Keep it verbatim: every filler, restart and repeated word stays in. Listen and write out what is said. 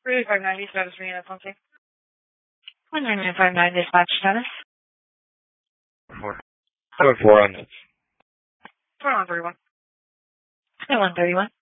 thirty-five ninety status Reno, something. one nine nine five nine dispatch status. Four. Seven four on this. Four one thirty one. one thirty-one.